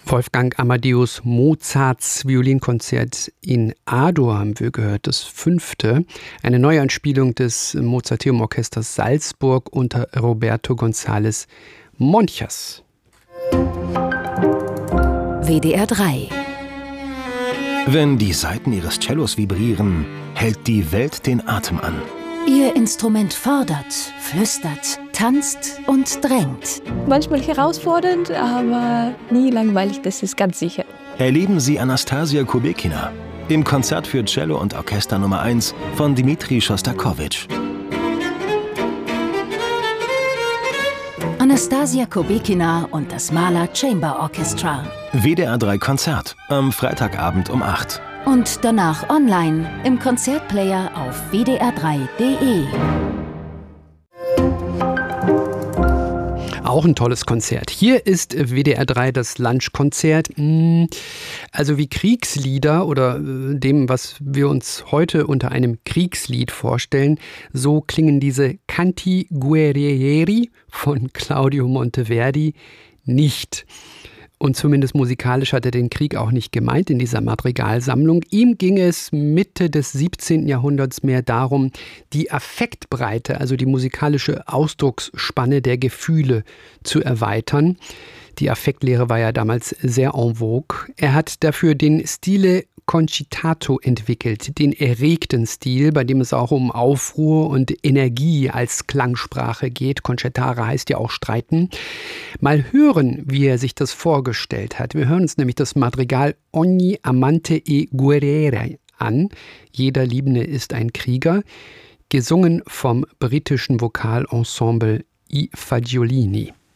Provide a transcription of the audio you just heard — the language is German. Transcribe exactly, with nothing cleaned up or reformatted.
Wolfgang Amadeus Mozarts Violinkonzert in A-Dur haben wir gehört, das fünfte. Eine Neuanspielung des Mozarteum-Orchesters Salzburg unter Roberto González Monchas. W D R drei. Wenn die Saiten Ihres Cellos vibrieren, hält die Welt den Atem an. Ihr Instrument fordert, flüstert, tanzt und drängt. Manchmal herausfordernd, aber nie langweilig, das ist ganz sicher. Erleben Sie Anastasia Kubekina im Konzert für Cello und Orchester Nummer eins von Dmitri Schostakowitsch. Anastasia Kubekina und das Mahler Chamber Orchestra. W D R drei Konzert am Freitagabend um acht. Und danach online im Konzertplayer auf w d r drei punkt d e. Auch ein tolles Konzert. Hier ist W D R drei das Lunchkonzert. Also wie Kriegslieder oder dem, was wir uns heute unter einem Kriegslied vorstellen, so klingen diese Canti Guerrieri von Claudio Monteverdi nicht. Und zumindest musikalisch hat er den Krieg auch nicht gemeint in dieser Madrigalsammlung. Ihm ging es Mitte des siebzehnten Jahrhunderts mehr darum, die Affektbreite, also die musikalische Ausdrucksspanne der Gefühle zu erweitern. Die Affektlehre war ja damals sehr en vogue. Er hat dafür den Stile Concitato entwickelt, den erregten Stil, bei dem es auch um Aufruhr und Energie als Klangsprache geht. Concitare heißt ja auch streiten. Mal hören, wie er sich das vorgestellt hat. Wir hören uns nämlich das Madrigal Ogni amante e guerriere an. Jeder Liebende ist ein Krieger, gesungen vom britischen Vokalensemble I Fagiolini.